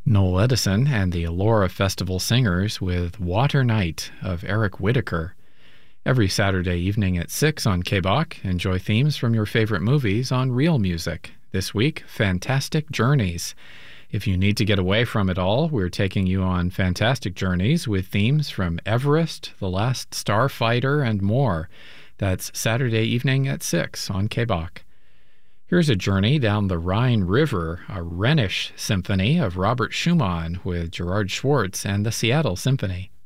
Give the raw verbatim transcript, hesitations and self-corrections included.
Noel Edison and the Elora Festival Singers with Water Night of Eric Whitacre. Every Saturday evening at six on K B O C, enjoy themes from your favorite movies on Real Music. This week, Fantastic Journeys. If you need to get away from it all, we're taking you on fantastic journeys with themes from Everest, The Last Starfighter, and more. That's Saturday evening at six on K B O C. Here's a journey down the Rhine River, a Rhenish symphony of Robert Schumann with Gerard Schwartz and the Seattle Symphony.